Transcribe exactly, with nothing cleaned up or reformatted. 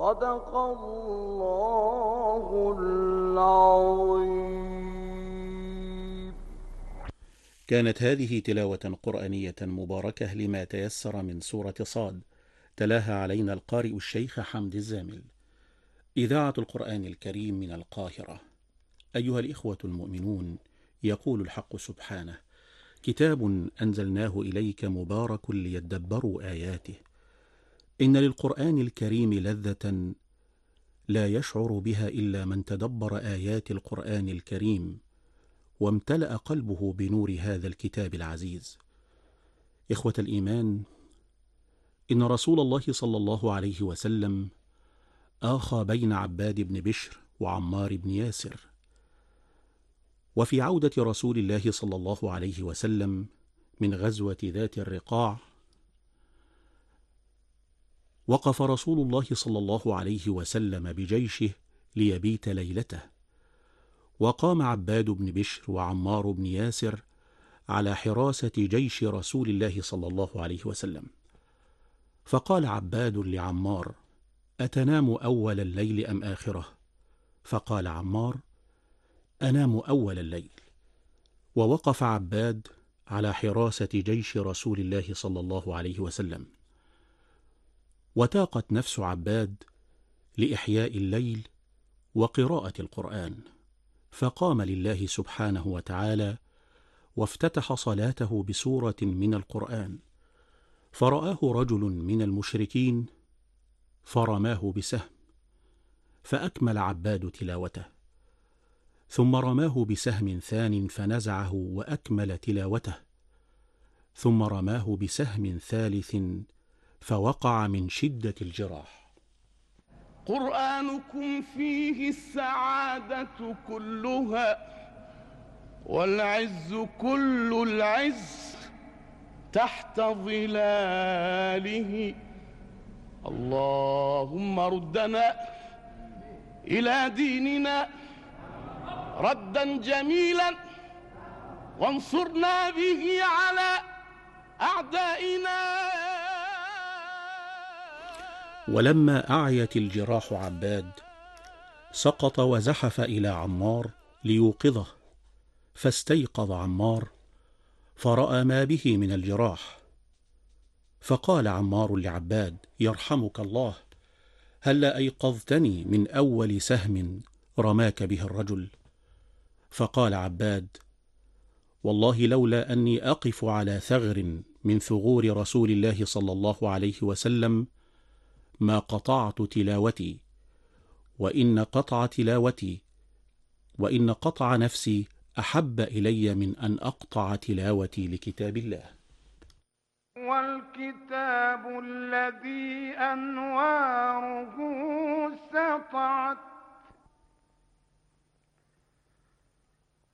صدق الله العظيم. كانت هذه تلاوة قرآنية مباركة لما تيسر من سورة صاد، تلاها علينا القارئ الشيخ حمد الزامل. إذاعة القرآن الكريم من القاهرة. أيها الإخوة المؤمنون، يقول الحق سبحانه: كتاب أنزلناه إليك مبارك ليدبروا آياته. إن للقرآن الكريم لذة لا يشعر بها إلا من تدبر آيات القرآن الكريم وامتلأ قلبه بنور هذا الكتاب العزيز. إخوة الإيمان، إن رسول الله صلى الله عليه وسلم آخى بين عباد بن بشر وعمار بن ياسر. وفي عودة رسول الله صلى الله عليه وسلم من غزوة ذات الرقاع، وقف رسول الله صلى الله عليه وسلم بجيشه ليبيت ليلته، وقام عباد بن بشر وعمار بن ياسر على حراسة جيش رسول الله صلى الله عليه وسلم. فقال عباد لعمار: أتنام أول الليل أم آخره؟ فقال عمار: أنام أول الليل. ووقف عباد على حراسة جيش رسول الله صلى الله عليه وسلم. وتاقت نفس عباد لإحياء الليل وقراءة القرآن، فقام لله سبحانه وتعالى وافتتح صلاته بسورة من القرآن، فرآه رجل من المشركين فرماه بسهم، فأكمل عباد تلاوته، ثم رماه بسهم ثان فنزعه وأكمل تلاوته، ثم رماه بسهم ثالث فوقع من شدة الجراح. قرآنكم فيه السعادة كلها والعز كل العز تحت ظلاله. اللهم ردنا إلى ديننا ردا جميلا وانصرنا به على أعدائنا. ولما أعيت الجراح عباد سقط وزحف إلى عمار ليوقظه، فاستيقظ عمار فرأى ما به من الجراح، فقال عمار لعباد: يرحمك الله، هل أيقظتني من أول سهم رماك به الرجل؟ فقال عباد: والله لولا أني أقف على ثغر من ثغور رسول الله صلى الله عليه وسلم ما قطعت تلاوتي، وإن قطع تلاوتي وإن قطع نفسي أحب إلي من أن أقطع تلاوتي لكتاب الله. والكتاب الذي أنواره